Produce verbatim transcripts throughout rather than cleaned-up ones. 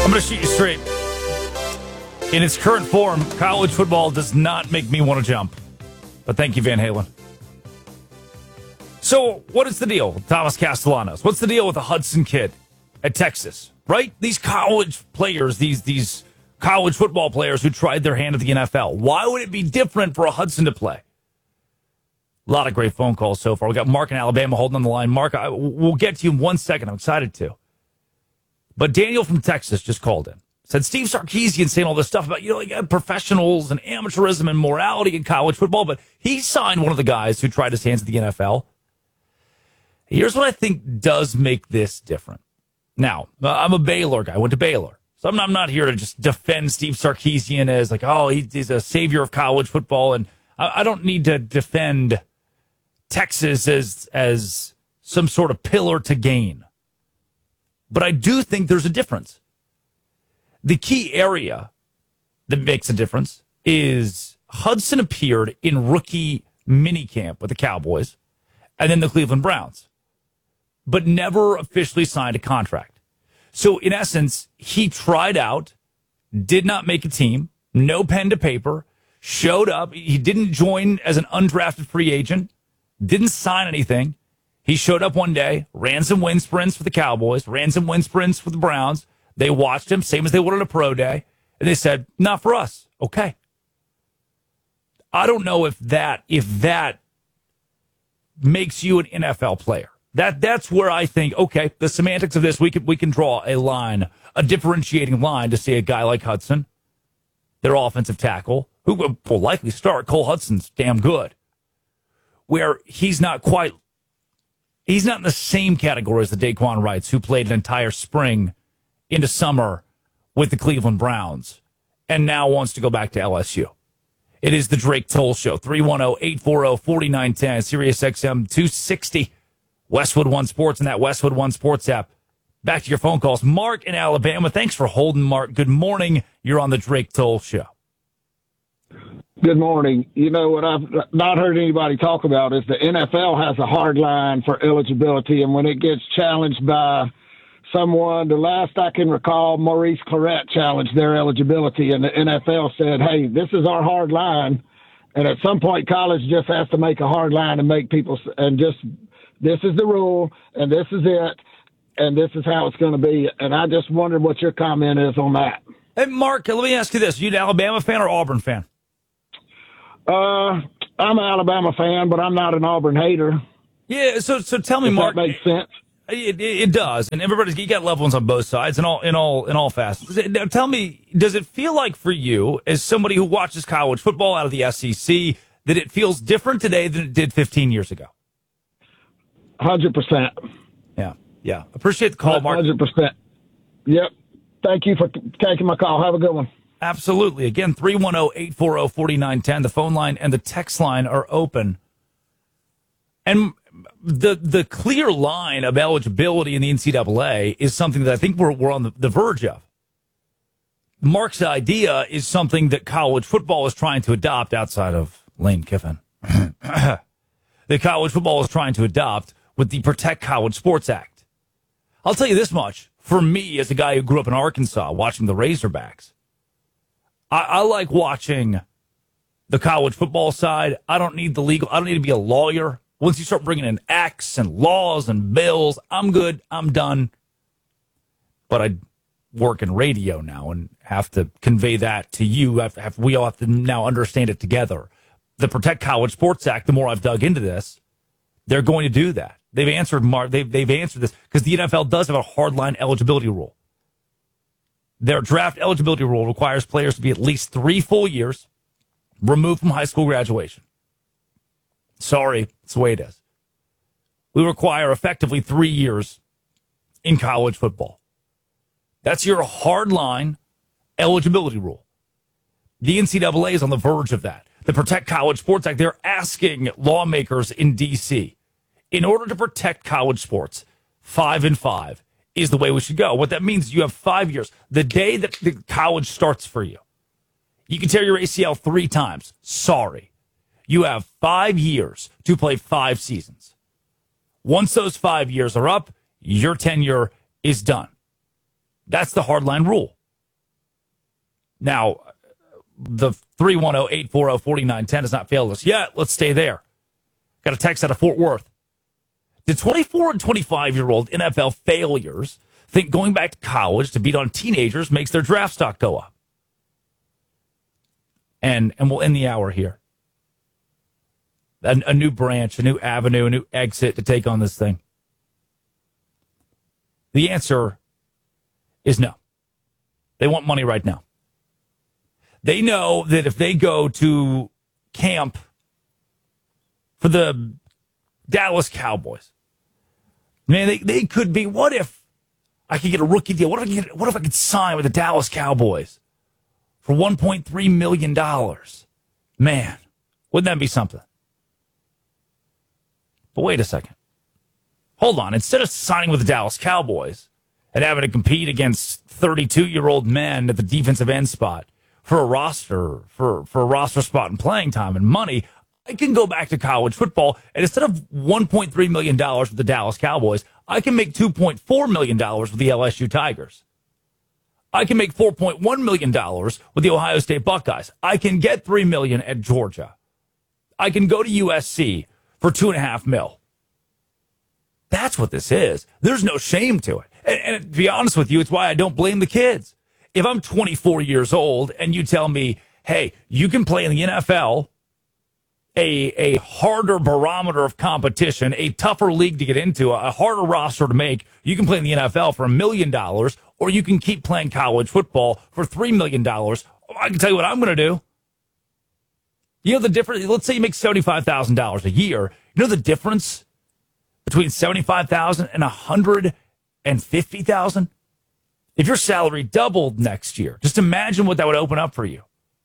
I'm going to shoot you straight. In its current form, college football does not make me want to jump. But thank you, Van Halen. So, what is the deal with Thomas Castellanos? What's the deal with the Hudson kid at Texas? Right? These college players, these these college football players who tried their hand at the N F L. Why would it be different for a Hudson to play? A lot of great phone calls so far. We got Mark in Alabama holding on the line. Mark, I, we'll get to you in one second. I'm excited to. But Daniel from Texas just called in. Said Steve Sarkisian saying all this stuff about, you know, like professionals and amateurism and morality in college football, but he signed one of the guys who tried his hands at the N F L. Here's what I think does make this different. Now, I'm a Baylor guy. I went to Baylor. So I'm, I'm not here to just defend Steve Sarkisian as like, oh, he, he's a savior of college football. And I, I don't need to defend Texas as as some sort of pillar to gain. But I do think there's a difference. The key area that makes a difference is Hudson appeared in rookie minicamp with the Cowboys and then the Cleveland Browns, but never officially signed a contract. So in essence, he tried out, did not make a team, no pen to paper, showed up. He didn't join as an undrafted free agent, didn't sign anything. He showed up one day, ran some wind sprints for the Cowboys, ran some wind sprints for the Browns. They watched him, same as they would at a pro day, and they said, not for us. Okay. I don't know if that if that makes you an N F L player. That that's where I think, okay, the semantics of this, we can we can draw a line, a differentiating line to say a guy like Hudson, their offensive tackle, who will likely start. Cole Hudson's damn good. Where he's not quite, he's not in the same category as the Daquan Wrights, who played an entire spring into summer with the Cleveland Browns and now wants to go back to L S U. It is the Drake Toll Show, three one zero, eight four zero, four nine one zero, Sirius X M two sixty, Westwood One Sports, and that Westwood One Sports app. Back to your phone calls. Mark in Alabama. Thanks for holding, Mark. Good morning. You're on the Drake Toll Show. Good morning. You know, what I've not heard anybody talk about is the N F L has a hard line for eligibility, and when it gets challenged by someone, the last I can recall, Maurice Clarett challenged their eligibility, and the N F L said, hey, this is our hard line. And at some point, college just has to make a hard line and make people, and just, this is the rule, and this is it, and this is how it's going to be. And I just wondered what your comment is on that. Hey, Mark, let me ask you this. Are you an Alabama fan or Auburn fan? Uh, I'm an Alabama fan, but I'm not an Auburn hater. Yeah, so so tell me, if Mark. That makes sense. It, it, it does, and everybody's you got loved ones on both sides, and all in all in all facets. Now, tell me, does it feel like for you, as somebody who watches college football out of the S E C, that it feels different today than it did fifteen years ago? Hundred percent. Yeah, yeah. Appreciate the call, Mark. Hundred percent. Yep. Thank you for taking my call. Have a good one. Absolutely. Again, three one zero, eight four zero, four nine one zero. The phone line and the text line are open. And the the clear line of eligibility in the N C double A is something that I think we're, we're on the, the verge of. Mark's idea is something that college football is trying to adopt outside of Lane Kiffin. that college football is trying to adopt with the Protect College Sports Act. I'll tell you this much. For me, as a guy who grew up in Arkansas watching the Razorbacks, I, I like watching the college football side. I don't need the legal. I don't need to be a lawyer. Once you start bringing in acts and laws and bills, I'm good. I'm done. But I work in radio now and have to convey that to you. Have, have, we all have to now understand it together. The Protect College Sports Act, the more I've dug into this, they're going to do that. They've answered Mark. They've, they've answered this because the N F L does have a hardline eligibility rule. Their draft eligibility rule requires players to be at least three full years removed from high school graduation. Sorry, it's the way it is. We require effectively three years in college football. That's your hardline eligibility rule. The N C double A is on the verge of that. The Protect College Sports Act, they're asking lawmakers in D C, in order to protect college sports, five and five is the way we should go. What that means is you have five years. The day that the college starts for you, you can tear your A C L three times. Sorry. You have five years to play five seasons. Once those five years are up, your tenure is done. That's the hardline rule. Now, the three one zero, eight four zero, four nine one zero has not failed us yet. Let's stay there. Got a text out of Fort Worth. Did twenty-four and twenty-five-year-old N F L failures think going back to college to beat on teenagers makes their draft stock go up? And and we'll end the hour here. A, a new branch, a new avenue, a new exit to take on this thing. The answer is no. They want money right now. They know that if they go to camp for the Dallas Cowboys, man, they, they could be, what if I could get a rookie deal? What if I could, get, what if I could sign with the Dallas Cowboys for one point three million dollars? Man, wouldn't that be something? But wait a second. Hold on. Instead of signing with the Dallas Cowboys and having to compete against thirty-two-year-old men at the defensive end spot for a roster, for, for a roster spot and playing time and money, I can go back to college football, and instead of one point three million dollars with the Dallas Cowboys, I can make two point four million dollars with the L S U Tigers. I can make four point one million dollars with the Ohio State Buckeyes. I can get three million dollars at Georgia. I can go to U S C for two and a half mil. That's what this is. There's no shame to it. And, and to be honest with you, it's why I don't blame the kids. If I'm twenty-four years old and you tell me, hey, you can play in the N F L, a, a harder barometer of competition, a tougher league to get into, a harder roster to make, you can play in the N F L for a million dollars, or you can keep playing college football for three million dollars. I can tell you what I'm going to do. You know the difference? Let's say you make seventy-five thousand dollars a year. You know the difference between seventy-five thousand dollars and one hundred fifty thousand dollars? If your salary doubled next year, just imagine what that would open up for you.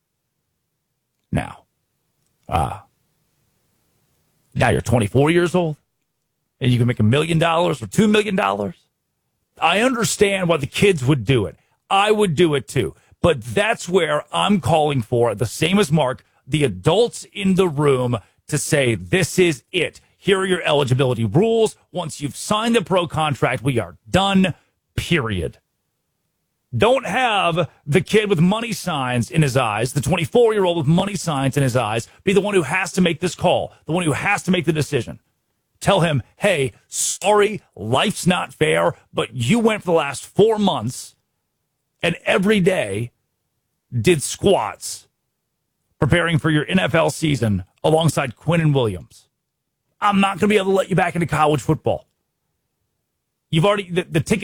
Now, uh, now you're twenty-four years old and you can make a million dollars or two million dollars. I understand why the kids would do it. I would do it too. But that's where I'm calling for, the same as Mark, the adults in the room to say, this is it. Here are your eligibility rules. Once you've signed the pro contract, we are done, period. Don't have the kid with money signs in his eyes, the twenty-four-year-old with money signs in his eyes, be the one who has to make this call, the one who has to make the decision. Tell him, hey, sorry, life's not fair, but you went for the last four months and every day did squats preparing for your N F L season alongside Quinnen Williams. I'm not going to be able to let you back into college football. You've already, the, the ticket